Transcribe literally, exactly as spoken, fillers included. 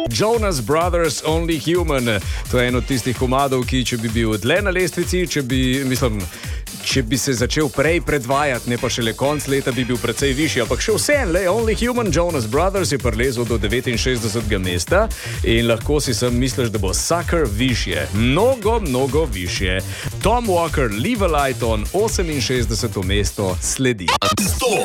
Jonas Brothers, Only Human. To je en od tistih komadov, ki če bi bil dlje na lestvici, če bi, mislim, če bi se začel prej predvajati, ne pa šele konc leta, bi bil precej višji. Ampak še vsem, le, Only Human, Jonas Brothers je prilezel do devetinšestdesetega mesta in lahko si sem misliš, da bo Sucker višje. Mnogo, mnogo višje. Tom Walker, Leave a Light On, oseminšestdeseto mesto sledi. sto